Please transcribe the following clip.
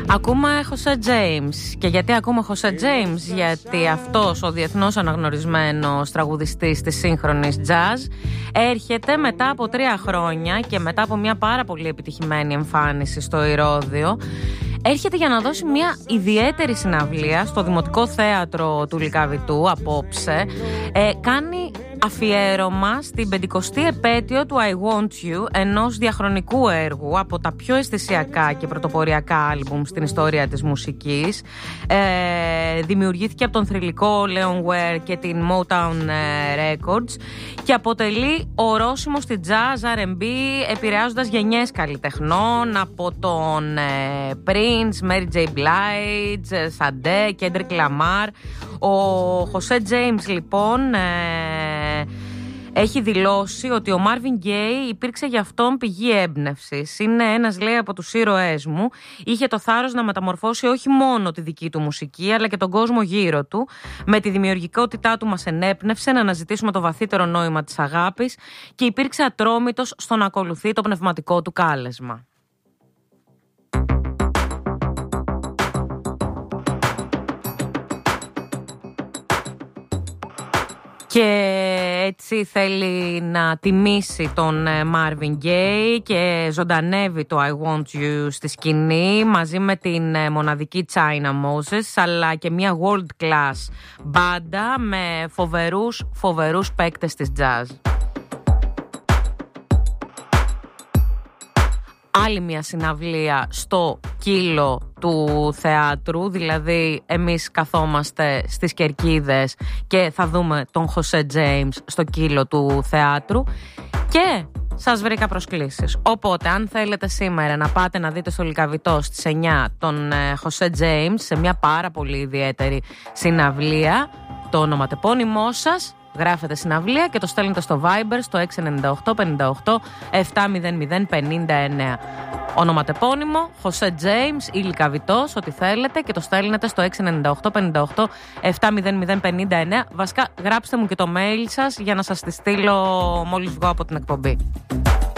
Ακούμε Jose James. Και γιατί ακούμε Jose James? Γιατί αυτός ο διεθνώς αναγνωρισμένος τραγουδιστής της σύγχρονης jazz έρχεται μετά από 3 χρόνια και μετά από μια πάρα πολύ επιτυχημένη εμφάνιση στο Ηρώδειο. Έρχεται για να δώσει μια ιδιαίτερη συναυλία στο Δημοτικό Θέατρο του Λυκαβητού απόψε. Κάνει αφιέρωμα στην 50η επέτειο του I Want You, ενός διαχρονικού έργου από τα πιο αισθησιακά και πρωτοποριακά άλμπουμ στην ιστορία της μουσικής. Δημιουργήθηκε από τον θρυλικό Leon Ware και την Motown Records και αποτελεί ορόσημο στη jazz R&B, επηρεάζοντας γενιές καλλιτεχνών από τον Prince, Mary J. Blige, Sade, Kendrick Lamar. Ο Jose James λοιπόν έχει δηλώσει ότι ο Marvin Gaye υπήρξε για αυτόν πηγή έμπνευσης. Είναι ένας, λέει, από τους ήρωές μου. Είχε το θάρρος να μεταμορφώσει όχι μόνο τη δική του μουσική, αλλά και τον κόσμο γύρω του. Με τη δημιουργικότητά του μας ενέπνευσε να αναζητήσουμε το βαθύτερο νόημα της αγάπης και υπήρξε ατρόμητος στο να ακολουθεί το πνευματικό του κάλεσμα. Και έτσι θέλει να τιμήσει τον Marvin Gaye και ζωντανεύει το I Want You στη σκηνή μαζί με την μοναδική China Moses, αλλά και μια world class μπάντα με φοβερούς παίκτες της jazz. Άλλη μια συναυλία στο κύλο του θεάτρου, δηλαδή εμείς καθόμαστε στις κερκίδες και θα δούμε τον Jose James στο κύλο του θεάτρου και σας βρήκα προσκλήσεις. Οπότε αν θέλετε σήμερα να πάτε να δείτε στο Λυκαβητό στις 9 τον Jose James σε μια πάρα πολύ ιδιαίτερη συναυλία, το ονοματεπώνυμό σας γράφετε συναυλία και το στέλνετε στο Viber στο 698 58 700 59. Ονοματεπώνυμο, Jose James ή Λυκαβητός, ό,τι θέλετε, και το στέλνετε στο 698 58 700 59. Βασικά γράψτε μου και το mail σας για να σας τη στείλω μόλις βγω από την εκπομπή.